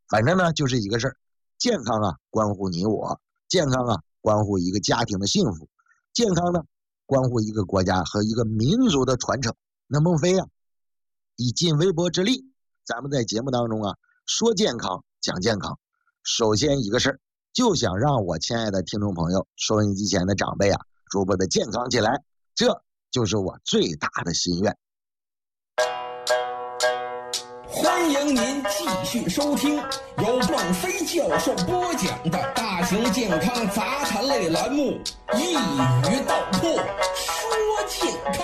反正呢就是一个事儿，健康啊关乎你我，健康啊关乎一个家庭的幸福，健康呢关乎一个国家和一个民族的传承。那孟非啊，以尽微薄之力，咱们在节目当中啊说健康讲健康。首先一个事儿，就想让我亲爱的听众朋友、收音机前的长辈啊，逐步的健康起来，这就是我最大的心愿。 欢迎您继续收听由孟非教授播讲的大型健康杂谈类栏目《一语道破说健康》。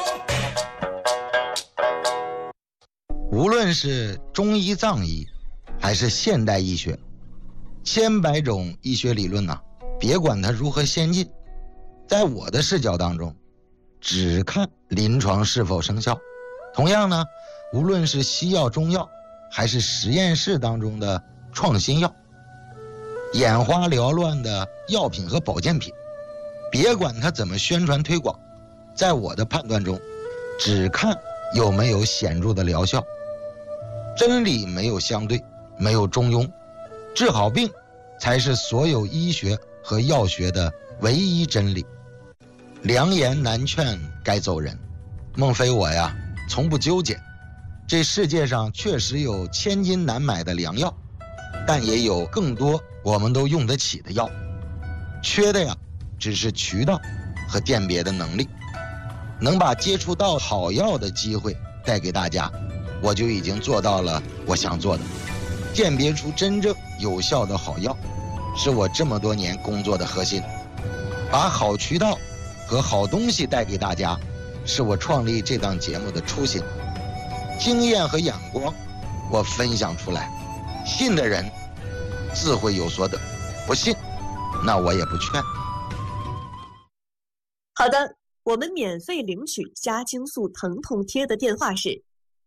无论是中医、藏医，还是现代医学，千百种医学理论啊，别管它如何先进，在我的视角当中，只看临床是否生效。同样呢，无论是西药、中药，还是实验室当中的创新药，眼花缭乱的药品和保健品，别管它怎么宣传推广，在我的判断中，只看有没有显著的疗效。真理没有相对，没有中庸，治好病才是所有医学和药学的唯一真理。良言难劝该走人，孟非我呀从不纠结。这世界上确实有千金难买的良药，但也有更多我们都用得起的药，缺的呀只是渠道和鉴别的能力。能把接触到好药的机会带给大家，我就已经做到了我想做的。鉴别出真正有效的好药，是我这么多年工作的核心。把好渠道和好东西带给大家，是我创立这档节目的初心。经验和眼光我分享出来，信的人自会有所得，不信那我也不劝。 好的，我们免费领取虾青素疼痛贴的电话是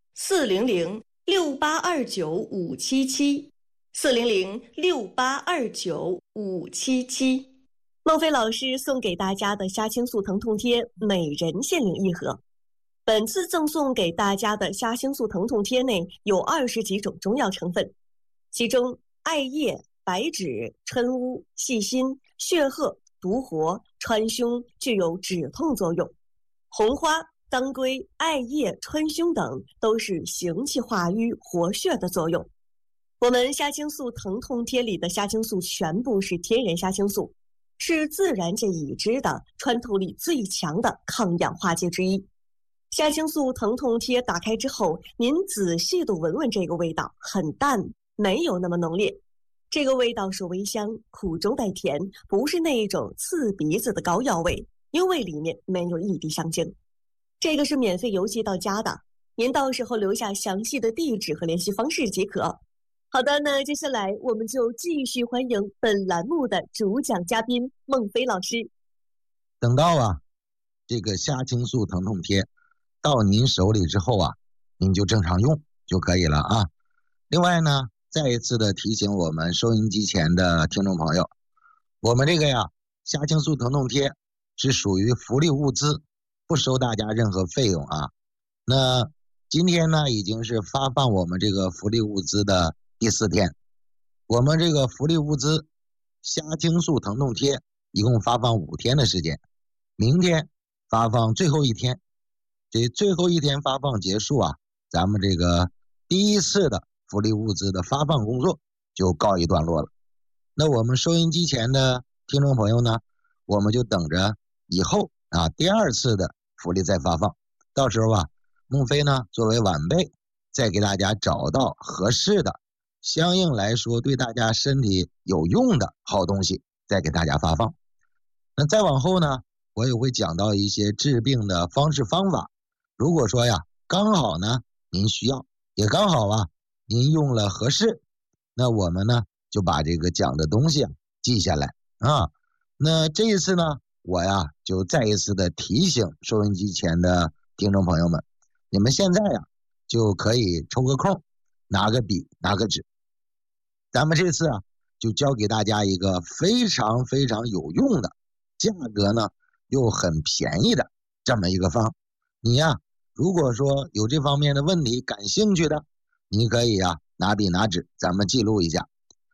400-6829-577，400-6829-577。孟非老师送给大家的虾青素疼痛贴，每人限领1盒。本次赠送给大家的虾青素疼痛贴内有20几种中药成分，其中艾叶、白芷、春乌、细辛、血鹤、独活、川芎具有止痛作用，红花、当归、艾叶、川芎等都是行气化瘀、活血的作用。我们虾青素疼痛贴里的虾青素全部是天然虾青素，是自然界已知的穿透力最强的抗氧化剂之一。虾青素疼痛贴打开之后，您仔细地闻闻这个味道，很淡，没有那么浓烈。这个味道是微香，苦中带甜，不是那一种刺鼻子的膏药味，因为里面没有一滴香精。这个是免费邮寄到家的，您到时候留下详细的地址和联系方式即可。好的，那接下来我们就继续欢迎本栏目的主讲嘉宾孟非老师。 等到啊这个虾青素疼痛贴到您手里之后啊，您就正常用就可以了啊。另外呢，再一次的提醒我们收音机前的听众朋友，我们这个呀虾青素疼痛贴是属于福利物资，不收大家任何费用啊。那今天呢已经是发放我们这个福利物资的第4天，我们这个福利物资虾青素疼痛贴一共发放5天的时间，明天发放最后一天。这最后一天发放结束啊，咱们这个第1次的福利物资的发放工作就告一段落了。那我们收音机前的听众朋友呢，我们就等着以后啊第2次的福利再发放。到时候啊，孟非呢作为晚辈，再给大家找到合适的、相应来说对大家身体有用的好东西，再给大家发放。那再往后呢，我也会讲到一些治病的方式方法。如果说呀，刚好呢您需要，也刚好啊您用了合适，那我们呢就把这个讲的东西啊记下来啊。那这一次呢，我呀就再一次的提醒收音机前的听众朋友们，你们现在呀就可以抽个空，拿个笔，拿个纸，咱们这次啊就教给大家一个非常非常有用的，价格呢又很便宜的这么一个方。你呀如果说有这方面的问题感兴趣的，你可以呀拿笔拿纸，咱们记录一下。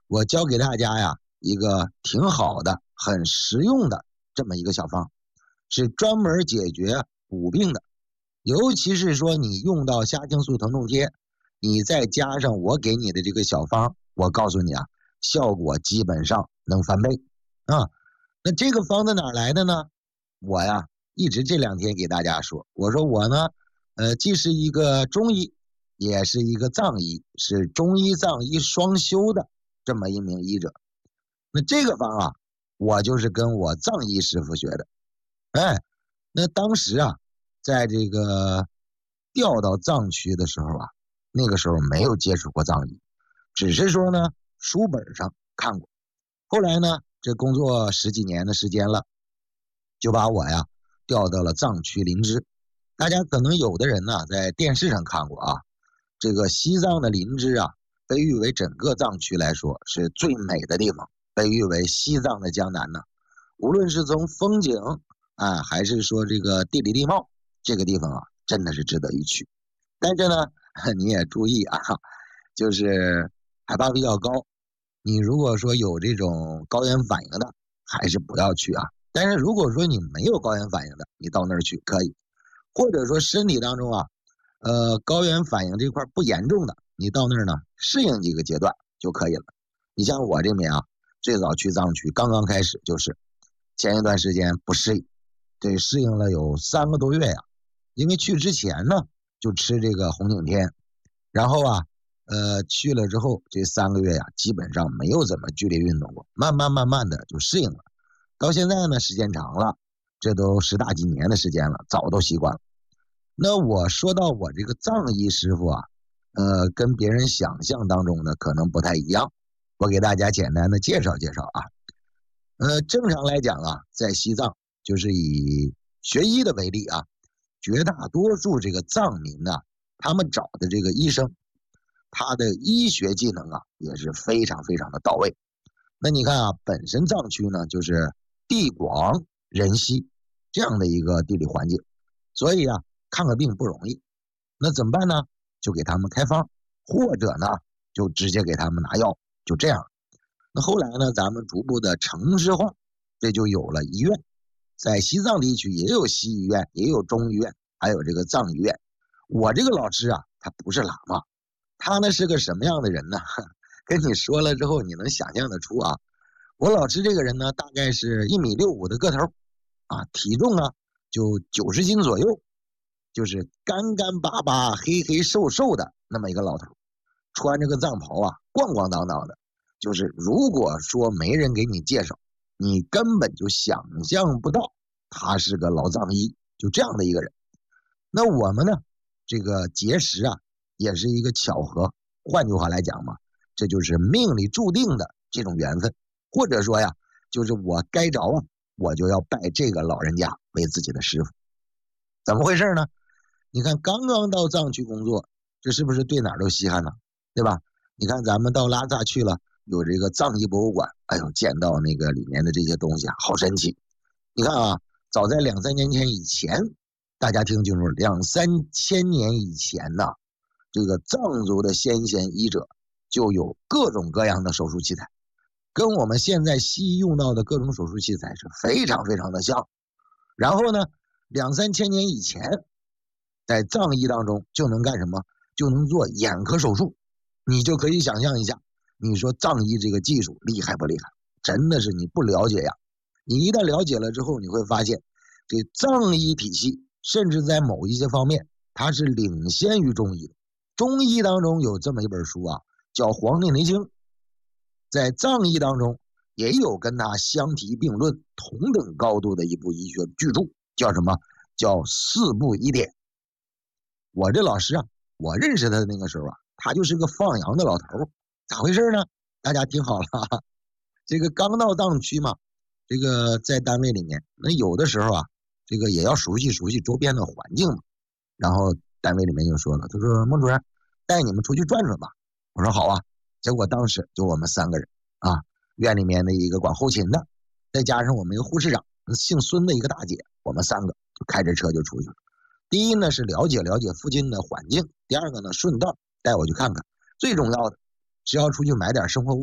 我教给大家呀一个挺好的、很实用的这么一个小方，是专门解决骨病的。尤其是说你用到虾青素疼痛贴，你再加上我给你的这个小方，我告诉你啊，效果基本上能翻倍啊。那这个方子哪来的呢？我呀一直这2天给大家说，我说我呢，既是一个中医，也是一个藏医，是中医藏医双修的这么一名医者。那这个方啊，我就是跟我藏医师傅学的。哎，那当时啊，在这个调到藏区的时候啊，那个时候没有接触过藏医，只是说呢书本上看过。后来呢，这工作10几年的时间了，就把我呀调到了藏区林芝。大家可能有的人呢在电视上看过啊，这个西藏的林芝啊，被誉为整个藏区来说是最美的地方，被誉为西藏的江南呢。无论是从风景啊，还是说这个地理地貌，这个地方啊真的是值得一去。但是呢，你也注意啊，就是海拔比较高，你如果说有这种高原反应的，还是不要去啊。但是如果说你没有高原反应的，你到那儿去可以，或者说身体当中啊，高原反应这块不严重的，你到那儿呢适应几个阶段就可以了。你像我这边啊，最早去藏区刚刚开始就是前一段时间不适应，对，适应了有3个多月呀。因为去之前呢就吃这个红景天，然后啊去了之后这3个月呀基本上没有怎么剧烈运动过，慢慢的就适应了。到现在呢时间长了，这都10大几年的时间了，早都习惯了。那我说到我这个藏医师傅啊，跟别人想象当中的可能不太一样，我给大家简单的介绍介绍啊。正常来讲啊，在西藏就是以学医的为例啊，绝大多数这个藏民呢，他们找的这个医生，他的医学技能啊也是非常的到位。那你看啊，本身藏区呢就是地广人稀这样的一个地理环境，所以啊看个病不容易。那怎么办呢？就给他们开方，或者呢就直接给他们拿药，就这样。那后来呢，咱们逐步的城市化，这就有了医院。在西藏地区也有西医院，也有中医院，还有这个藏医院。我这个老师啊，他不是喇嘛，他呢是个什么样的人呢？跟你说了之后，你能想象得出啊。我老师这个人呢，大概是1.65米的个头啊，体重啊就90斤左右，就是干干巴巴、黑黑瘦瘦的那么一个老头，穿着个藏袍啊，咣咣当当的。就是如果说没人给你介绍，你根本就想象不到他是个老藏医，就这样的一个人。那我们呢，这个结识啊，也是一个巧合。换句话来讲嘛，这就是命里注定的这种缘分，或者说呀，就是我该着啊，我就要拜这个老人家为自己的师傅。怎么回事呢？你看刚刚到藏区工作，这是不是对哪儿都稀罕呢？对吧？你看咱们到拉萨去了，有这个藏医博物馆，哎呦，见到那个里面的这些东西啊，好神奇。你看啊，早在2、3年前以前，大家听清楚，2、3千年以前呢，这个藏族的先贤医者就有各种各样的手术器材，跟我们现在西医用到的各种手术器材是非常的像。然后呢，2、3千年以前，在藏医当中就能干什么？就能做眼科手术。你就可以想象一下，你说藏医这个技术厉害不厉害？真的是你不了解呀。你一旦了解了之后，你会发现这藏医体系甚至在某一些方面它是领先于中医的。中医当中有这么一本书啊，叫《黄帝内经》，在藏医当中也有跟它相提并论同等高度的一部医学巨著，叫什么？叫《四部医典》。我这老师啊，我认识他的那个时候啊，他就是个放羊的老头。咋回事呢？大家听好了啊，这个刚到藏区嘛，这个在单位里面，那有的时候啊，这个也要熟悉周边的环境嘛。然后单位里面就说了，他说孟主任带你们出去转转吧。我说好啊。结果当时就我们3个人啊，院里面的一个管后勤的，再加上我们一个护士长，姓孙的一个大姐，我们3个就开着车就出去了。第一呢是了解附近的环境，第二个呢顺道带我去看看，最重要的是要出去买点生活物